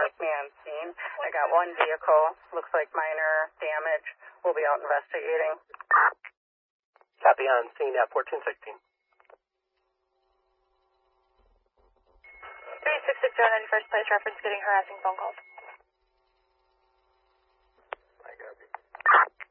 like me on scene. I got one vehicle, looks like minor damage. We'll be out investigating. Copy on scene at 1416. 366 Joe 91st Place, reference getting harassing phone calls.